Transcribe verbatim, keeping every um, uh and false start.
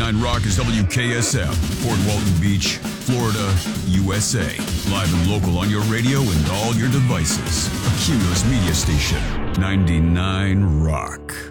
ninety-nine Rock is W K S M, Fort Walton Beach, Florida, U S A. Live and local on your radio and all your devices. A Cumulus Media Station, ninety-nine Rock.